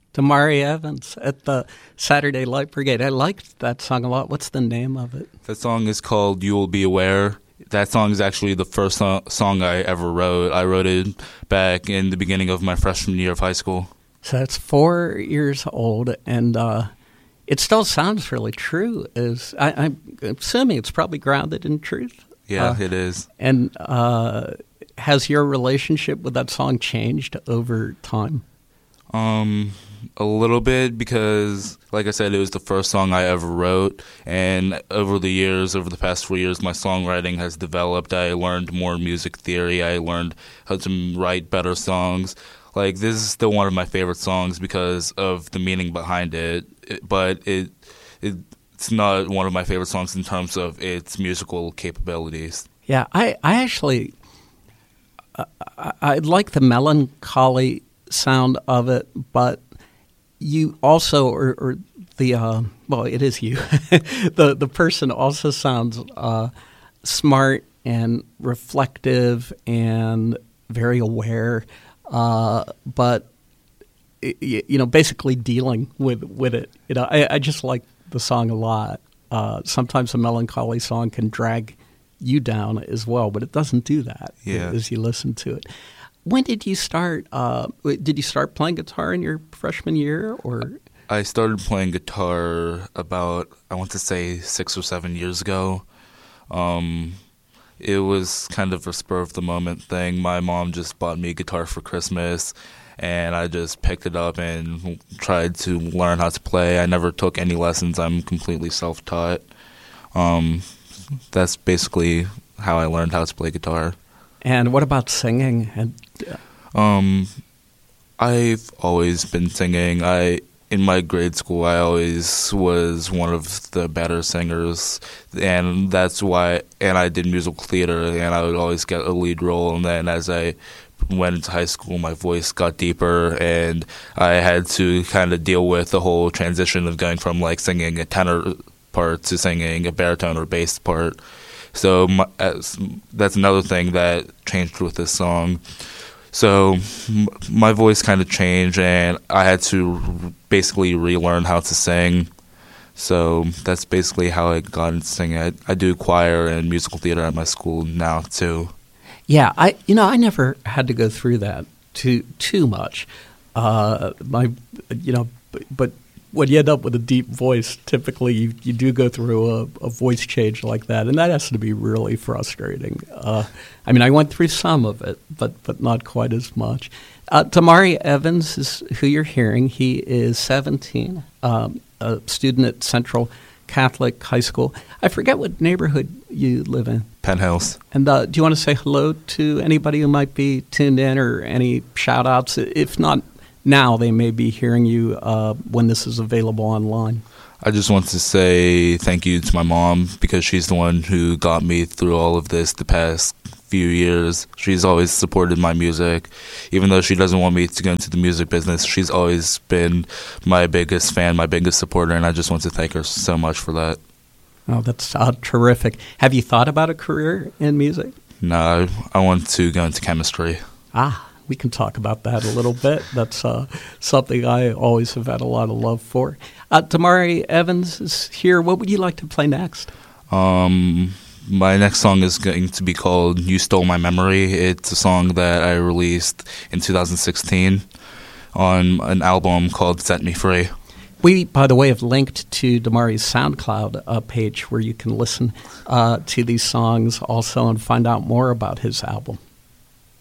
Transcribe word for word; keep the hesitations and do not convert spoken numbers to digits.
Damari Evans at the Saturday Light Brigade. I liked that song a lot. What's the name of it? That song is called You Will Be Aware. That song is actually the first so- song I ever wrote. I wrote it back in the beginning of my freshman year of high school. So it's four years old, and uh, it still sounds really true. As I, I'm assuming it's probably grounded in truth. Yeah, uh, it is. And uh, has your relationship with that song changed over time? Um, a little bit, because, like I said, it was the first song I ever wrote, and over the years, over the past four years, my songwriting has developed. I learned more music theory. I learned how to write better songs. Like, this is still one of my favorite songs because of the meaning behind it, it but it, it it's not one of my favorite songs in terms of its musical capabilities. Yeah, I, I actually, uh, I, I like the melancholy sound of it, but you also, or, or the, uh, well, it is you, the the person also sounds uh, smart and reflective and very aware, uh, but, you know, basically dealing with, with it. You know, I, I just like the song a lot. Uh, sometimes a melancholy song can drag you down as well, but it doesn't do that yeah. as you listen to it. When did you start? Uh, did you start playing guitar in your freshman year, or? I started playing guitar about, I want to say, six or seven years ago. Um, it was kind of a spur of the moment thing. My mom just bought me a guitar for Christmas, and I just picked it up and tried to learn how to play. I never took any lessons. I'm completely self-taught. Um, that's basically how I learned how to play guitar. And what about singing? And um, I've always been singing. I in my grade school, I always was one of the better singers, and that's why. And I did musical theater, and I would always get a lead role. And then as I went into high school, my voice got deeper, and I had to kind of deal with the whole transition of going from like singing a tenor part to singing a baritone or bass part. So my, as, that's another thing that changed with this song. So m- my voice kind of changed, and I had to r- basically relearn how to sing. So that's basically how I got into singing. I, I do choir and musical theater at my school now too. Yeah, I you know I never had to go through that too too much. Uh, my you know, but, but when you end up with a deep voice, typically you, you do go through a, a voice change like that, and that has to be really frustrating. Uh, I mean, I went through some of it, but but not quite as much. Uh, Damari Evans is who you're hearing. He is seventeen, um, a student at Central Catholic High School. I forget what neighborhood you live in. Penn Hills. And uh, do you want to say hello to anybody who might be tuned in, or any shout-outs? If not now, they may be hearing you uh, when this is available online. I just want to say thank you to my mom, because she's the one who got me through all of this the past few years. She's always supported my music. Even though she doesn't want me to go into the music business, she's always been my biggest fan, my biggest supporter, and I just want to thank her so much for that. Oh, that's uh, terrific. Have you thought about a career in music? No, I want to go into chemistry. Ah, we can talk about that a little bit. That's uh, something I always have had a lot of love for. Uh, Damari Evans is here. What would you like to play next? Um, my next song is going to be called You Stole My Memory. It's a song that I released in two thousand sixteen on an album called Set Me Free. We, by the way, have linked to Damari's SoundCloud uh, page where you can listen uh, to these songs also and find out more about his album.